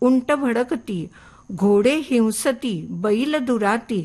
उंट भडकती, घोडे हिंसती, बैल दुराती,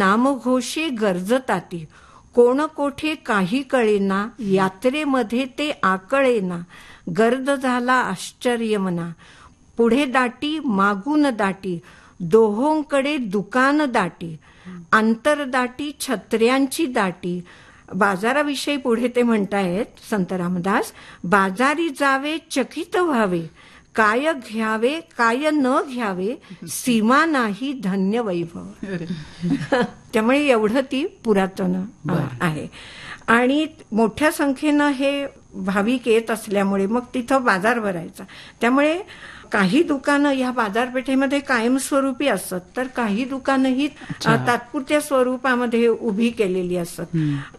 नामघोषे गर्जताती. कोण कोठे काही कळेना, यात्रेमध्ये ते आकळेना. गर्द झाला आश्चर्य मना. पुढे दाटी मागून दाटी, दोहोंकडे दुकान दाटी. अंतर दाटी छत्र्यांची दाटी. बाजाराविषयी पुढे ते म्हणतायत संत रामदास, बाजारी जावे चकित व्हावे, काय घ्यावे काय न घ्यावे, सीमा नाही धन्य वैभव. त्यामुळे एवढं ती पुरातन आहे. आणि मोठ्या संख्येनं हे भाविक येत असल्यामुळे मग तिथं बाजार भरायचा. त्यामुळे काही दुकानं या बाजारपेठेमध्ये कायमस्वरूपी असतात, तर काही दुकानं ही तात्पुरत्या स्वरूपामध्ये उभी केलेली असतात.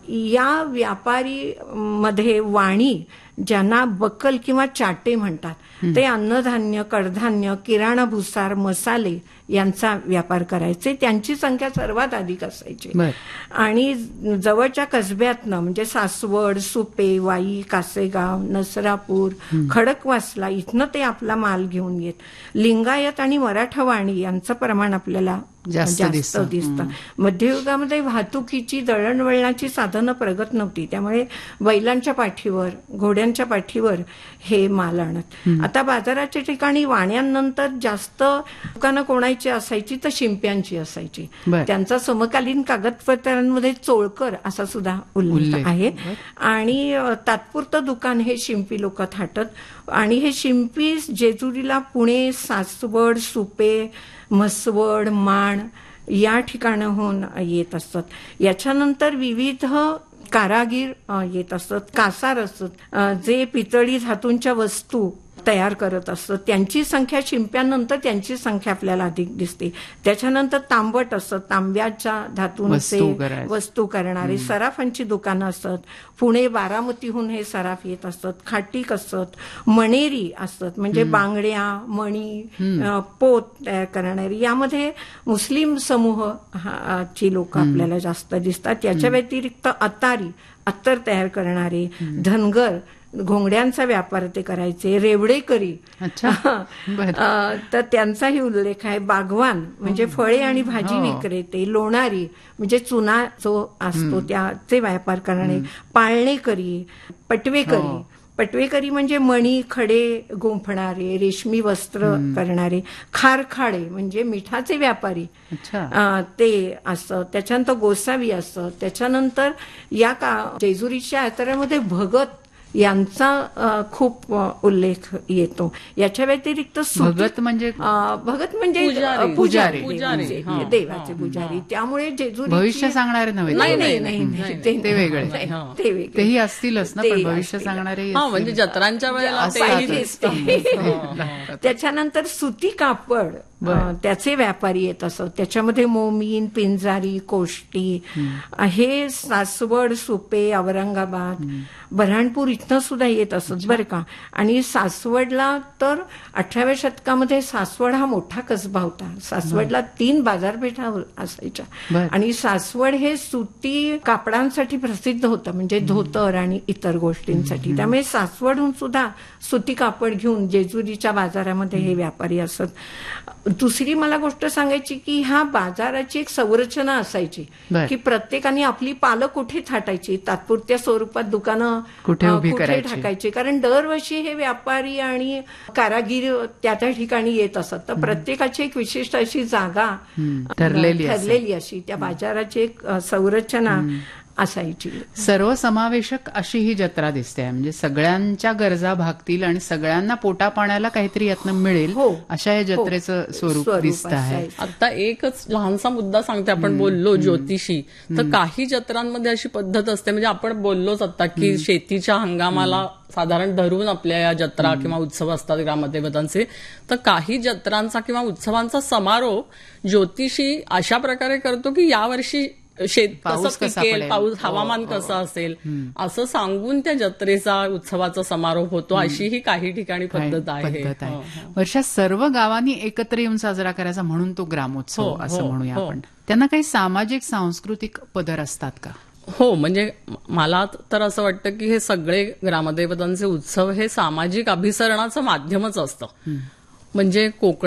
या व्यापारी मध्ये वाणी, ज्यांना बक्कल किंवा चाटे म्हणतात, ते अन्नधान्य, कडधान्य, किराणा भुसार, मसाले यांचा व्यापार करायचे. त्यांची संख्या सर्वात अधिक असायची. आणि जवळच्या कसब्यातनं म्हणजे सासवड, सुपे, वाई, कासेगाव, नसरापूर, खडकवासला इथनं ते आपला माल घेऊन येत. लिंगायत आणि मराठा वाणी यांचं प्रमाण आपल्याला जास्त दिसतं. मध्ययुगामध्ये वाहतुकीची, दळणवळणाची साधनं प्रगत नव्हती, त्यामुळे बैलांच्या पाठीवर, घोड्यांच्या पाठीवर हे माल आणत. आता बाजाराच्या ठिकाणी वाण्यांनंतर जास्त दुकानं कोणाची असायची तर शिंप्यांची असायची. त्यांचा समकालीन कागदपत्रांमध्ये चोळकर असा सुद्धा उल्लेख आहे. आणि तात्पुरतं दुकान हे शिंपी लोक थाटत. आणि हे शिंपी जेजुरीला पुणे, सासवड, सुपे, म्हसवड, माण या ठिकाणाहून येत असतात. याच्यानंतर विविध कारागीर येत असतात, कासार असतात, जे पितळी धातूंच्या वस्तू तयार करत असतात. त्यांची संख्या शिंप्यानंतर त्यांची संख्या आपल्याला अधिक दिसते. त्याच्यानंतर तांबट असतात, तांब्याच्या धातूंचे वस्तू करणारे सराफांची दुकानं असतात. पुणे, बारामतीहून हे सराफ येत असतात. खाटीक असतात, मणेरी असतात, म्हणजे बांगड्या, मणी, पोत तयार करणारी. यामध्ये मुस्लिम समूह ची लोक आपल्याला जास्त दिसतात. याच्या व्यतिरिक्त अतारी, अत्तर तयार करणारे, धनगर, घोंगड्यांचा व्यापार ते करायचे, रेवडेकरी तर त्यांचाही उल्लेख आहे. बागवान म्हणजे फळे आणि भाजी विक्रेते, लोणारी म्हणजे चुना जो असतो त्याचे व्यापार करणारे, पाळणेकरी, पटवेकरी म्हणजे मणी, खडे गुंफणारे, रेशमी वस्त्र करणारे, खारखाडे म्हणजे मिठाचे व्यापारी ते असतं. त्याच्यानंतर गोसावी असतं. त्याच्यानंतर या जेजुरीच्या यात्रेमध्ये भगत यांचा खूप उल्लेख येतो. याच्या व्यतिरिक्त भगत म्हणजे पुजारी, देवाचे पुजारी. त्यामुळे जेजुरी भविष्य सांगणारे नव्हे, नाही ते वेगळे, तेही असतीलच ना, पण भविष्य सांगणारे म्हणजे जत्रांच्या वेळेला. त्याच्यानंतर सुती कापड, त्याचे व्यापारी येत असत. त्याच्यामध्ये मोमीन, पिंजारी, कोष्टी हे सासवड, सुपे, औरंगाबाद, बऱ्हाणपूर इथनं सुद्धा येत असत बरं का. आणि सासवडला तर 18व्या शतकामध्ये सासवड हा मोठा कसबा होता. सासवडला 3 बाजारपेठा असायच्या. आणि सासवड हे सुती कापडांसाठी प्रसिद्ध होतं, म्हणजे धोतर आणि इतर गोष्टींसाठी. त्यामुळे सासवडहून सुद्धा सुती कापड घेऊन जेजुरीच्या बाजारामध्ये हे व्यापारी असत. दुसरी मला गोष्ट सांगायची की ह्या बाजाराची एक संरचना असायची की प्रत्येकाने आपली पालं कुठे थाटायची, तात्पुरत्या स्वरूपात दुकानं कुठे टाकायची. कारण दरवर्षी हे व्यापारी आणि कारागीर त्या ठिकाणी येत असत. तर प्रत्येकाची एक विशिष्ट अशी जागा ठरलेली अशी त्या बाजाराची एक संरचना असायची. सर्वसमावेशक अशी ही जत्रा दिसते. म्हणजे सगळ्यांच्या गरजा भागतील आणि सगळ्यांना पोटा पाण्याला काहीतरी यातनं मिळेल अशा या जत्रेचं स्वरूप दिसत आहे. आता एकच लहानसा मुद्दा सांगते. आपण बोललो ज्योतिषी, तर काही जत्रांमध्ये अशी पद्धत असते, म्हणजे आपण बोललोच आता की शेतीच्या हंगामाला साधारण धरून आपल्या या जत्रा किंवा उत्सव असतात ग्रामदेवतांचे. तर काही जत्रांचा किंवा उत्सवांचा समारोप ज्योतिषी अशा प्रकारे करतो की यावर्षी शेत कसं पिकेल, पाऊस, हवामान कसं असेल असं सांगून त्या जत्रेचा, उत्सवाचा समारोप होतो. अशी ही काही ठिकाणी पद्धत आहे. वर्षात सर्व गावांनी एकत्र येऊन साजरा करायचा म्हणून तो ग्रामोत्सव असं म्हणूया आपण. त्यांना काही सामाजिक, सांस्कृतिक पदर असतात का? हो, म्हणजे मला तर असं वाटतं की हे सगळे ग्रामदेवतांचे उत्सव हे सामाजिक अभिसरणाचं माध्यमच असतं. म्हणजे कोकण